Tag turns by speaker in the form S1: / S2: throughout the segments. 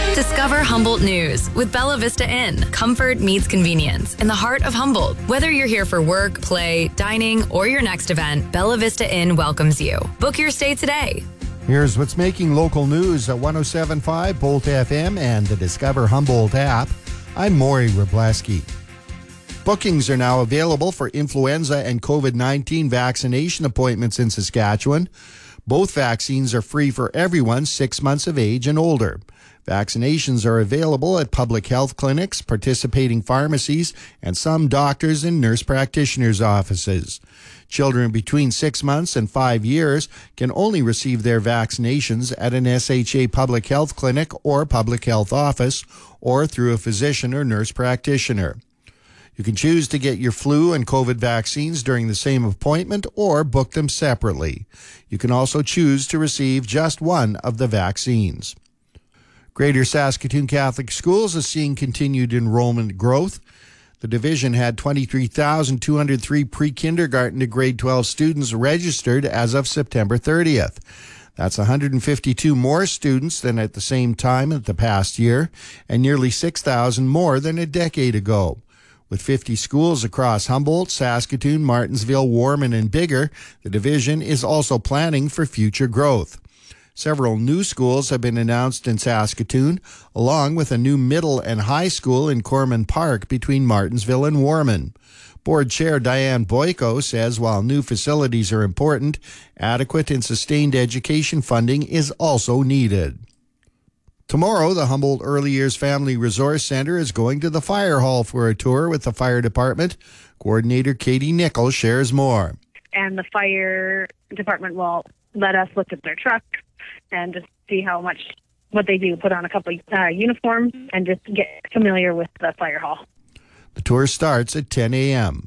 S1: Discover Humboldt News with Bella Vista Inn. Comfort meets convenience in the heart of Humboldt. Whether you're here for work, play, dining, or your next event, Bella Vista Inn welcomes you. Book your stay today.
S2: Here's what's making local news at 107.5 Bolt FM and the Discover Humboldt app. I'm Maury Wrobleski. Bookings are now available for influenza and COVID-19 vaccination appointments in Saskatchewan. Both vaccines are free for everyone 6 months of age and older. Vaccinations are available at public health clinics, participating pharmacies, and some doctors and nurse practitioners' offices. Children between 6 months and 5 years can only receive their vaccinations at an SHA public health clinic or public health office or through a physician or nurse practitioner. You can choose to get your flu and COVID vaccines during the same appointment or book them separately. You can also choose to receive just one of the vaccines. Greater Saskatoon Catholic Schools is seeing continued enrollment growth. The division had 23,203 pre-kindergarten to grade 12 students registered as of September 30th. That's 152 more students than at the same time at the past year, and nearly 6,000 more than a decade ago. With 50 schools across Humboldt, Saskatoon, Martensville, Warman, and Biggar, the division is also planning for future growth. Several new schools have been announced in Saskatoon, along with a new middle and high school in Corman Park between Martensville and Warman. Board Chair Diane Boyko says while new facilities are important, adequate and sustained education funding is also needed. Tomorrow, the Humboldt Early Years Family Resource Center is going to the fire hall for a tour with the fire department. Coordinator Katie Nichols shares more.
S3: And the fire department will let us look at their truck and just see what they do, put on a couple uniforms and just get familiar with the fire hall.
S2: The tour starts at 10 a.m.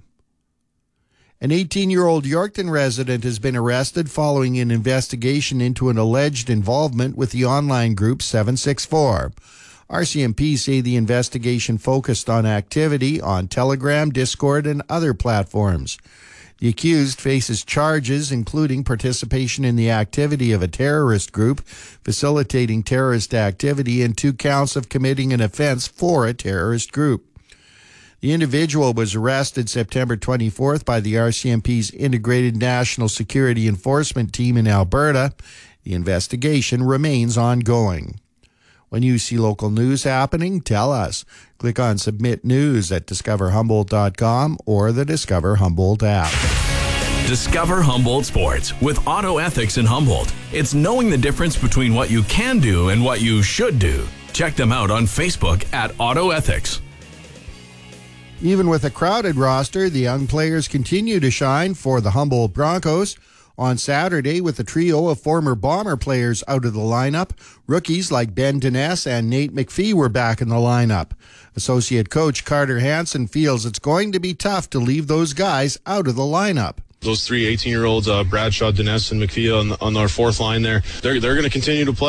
S2: An 18-year-old Yorkton resident has been arrested following an investigation into an alleged involvement with the online group 764. RCMP say the investigation focused on activity on Telegram, Discord, and other platforms. The accused faces charges including participation in the activity of a terrorist group, facilitating terrorist activity, and 2 counts of committing an offense for a terrorist group. The individual was arrested September 24th by the RCMP's Integrated National Security Enforcement Team in Alberta. The investigation remains ongoing. When you see local news happening, tell us. Click on Submit News at discoverhumboldt.com or the Discover Humboldt app.
S4: Discover Humboldt Sports with Auto Ethics in Humboldt. It's knowing the difference between what you can do and what you should do. Check them out on Facebook at Auto Ethics.
S2: Even with a crowded roster, the young players continue to shine for the Humboldt Broncos. On Saturday, with a trio of former Bomber players out of the lineup, rookies like Ben Dines and Nate McPhee were back in the lineup. Associate coach Carter Hansen feels it's going to be tough to leave those guys out of the lineup.
S5: Those 3 18-year-olds, Bradshaw, Dines, and McPhee on our fourth line there, they're going to continue to play.